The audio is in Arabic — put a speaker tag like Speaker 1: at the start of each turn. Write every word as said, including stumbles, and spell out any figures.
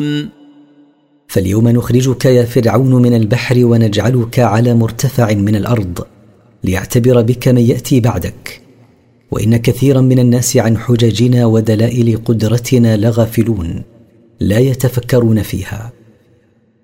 Speaker 1: يعلمون.
Speaker 2: فاليوم نخرجك يا فرعون من البحر ونجعلك على مرتفع من الأرض ليعتبر بك من يأتي بعدك، وإن كثيرا من الناس عن حججنا ودلائل قدرتنا لغافلون لا يتفكرون فيها.